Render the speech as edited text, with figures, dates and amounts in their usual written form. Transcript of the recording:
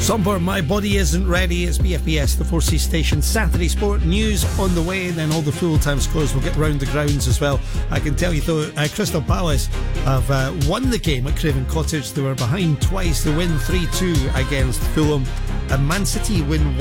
Somewhere My Body Isn't Ready. It's BFBS, the 4C station. Saturday sport news on the way, and then all the full-time scores. We'll get round the grounds as well. I can tell you though, Crystal Palace have won the game at Craven Cottage. They were behind twice. They win 3-2 against Fulham, and Man City win